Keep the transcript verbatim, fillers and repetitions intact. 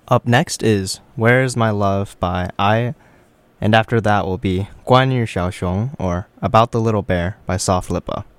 Up next is Where Is My Love by I, and after that will be 关于小熊 or About the Little Bear by Soft Lippa.